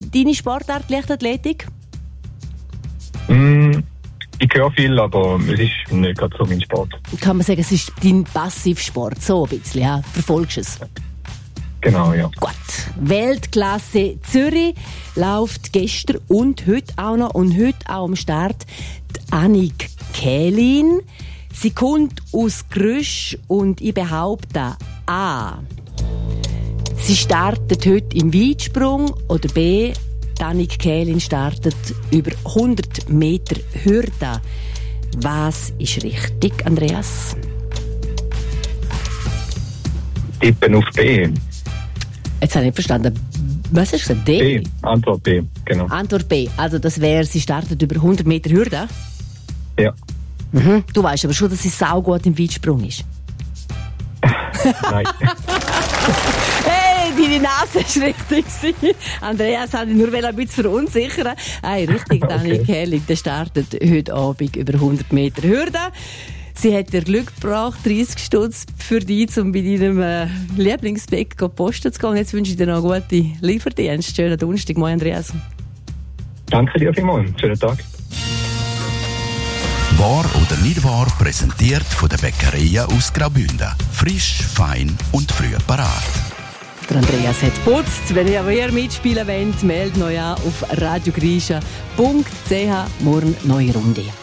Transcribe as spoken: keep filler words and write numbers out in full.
deine Sportart Leichtathletik? Mm, ich höre viel, aber es ist nicht gerade so mein Sport. Kann man sagen, es ist dein Passivsport, so ein bisschen, ja? Verfolgst du es? Genau, ja. Gut. Weltklasse Zürich läuft gestern und heute auch noch und heute auch am Start die Annik Kählin. Sie kommt aus Grüsch und ich behaupte A. Sie startet heute im Weitsprung oder B. Die Annik Kählin startet über hundert Meter Hürde. Was ist richtig, Andreas? Tippen auf B. Jetzt habe ich nicht verstanden. Was hast du gesagt? D? B. Antwort B, genau. Antwort B. Also das wäre, sie startet über hundert Meter Hürde? Ja. Mhm. Du weißt aber schon, dass sie saugut im Weitsprung ist. Nein. Hey, deine Nase war richtig. Andreas hat dich nur ein bisschen verunsichern. Hey, richtig, Dani Okay. Kählin, der startet heute Abend über hundert Meter Hürde. Sie hat dir Glück gebracht, dreissig Stutz für dich, um bei deinem äh, Lieblingsbäck posten zu gehen. Jetzt wünsche ich dir noch einen guten Lieferdienst. Schönen Donnerstag. Moin, Andreas. Danke dir vielmals. Schönen Tag. Wahr oder nicht wahr, präsentiert von der Bäckerei aus Graubünden. Frisch, fein und früh parat. Der Andreas hat geputzt. Wenn ihr aber mitspielen wollt, meldet euch an auf radiogrisha punkt c h. Morgen neue Runde.